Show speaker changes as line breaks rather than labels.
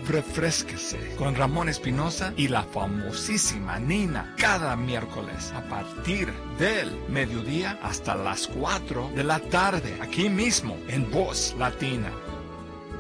refrésquese con Ramón Espinosa y la famosísima Nina cada miércoles a partir del mediodía hasta las 4 de la tarde, aquí mismo en Voz Latina.